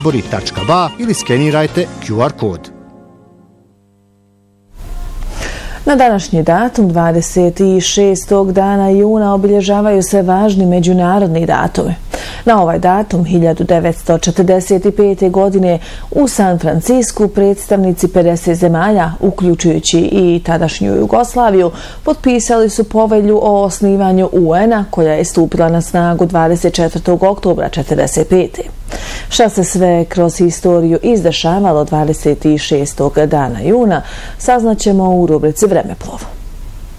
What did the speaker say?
izbori.ba ili skenirajte QR kod. Na današnji datum, 26. dana juna, obilježavaju se važni međunarodni datumi. Na ovaj datum, 1945. godine, u San Francisku predstavnici 50 zemalja, uključujući i tadašnju Jugoslaviju, potpisali su povelju o osnivanju UN-a, koja je stupila na snagu 24. oktobra 1945. Šta se sve kroz historiju izdešavalo 26. dana juna, saznaćemo u rubrici Vremeplov.